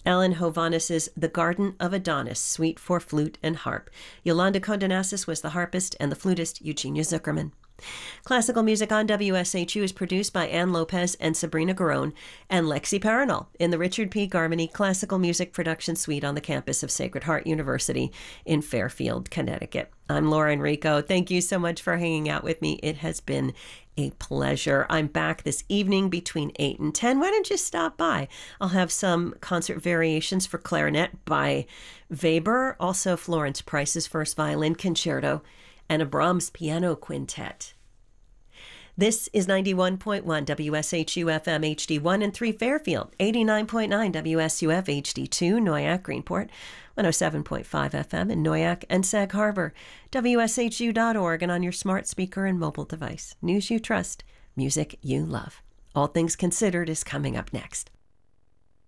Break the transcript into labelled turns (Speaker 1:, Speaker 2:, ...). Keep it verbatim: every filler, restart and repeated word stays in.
Speaker 1: Alan Hovhannis's The Garden of Adonis, Suite for Flute and Harp. Yolanda Condonasis was the harpist, and the flutist, Eugenia Zuckerman. Classical Music on W S H U is produced by Ann Lopez and Sabrina Garone and Lexi Paranol in the Richard P. Garmany Classical Music Production Suite on the campus of Sacred Heart University in Fairfield, Connecticut. I'm Laura Enrico. Thank you so much for hanging out with me. It has been a pleasure. I'm back this evening between eight and ten. Why don't you stop by? I'll have some concert variations for clarinet by Weber, also Florence Price's first violin concerto, and a Brahms piano quintet. This is ninety-one point one W S H U F M H D one and three Fairfield, eighty-nine point nine W S U F H D two Noyac Greenport, one oh seven point five F M in Noyac and Sag Harbor, W S H U dot org, and on your smart speaker and mobile device. News you trust, music you love. All Things Considered is coming up next.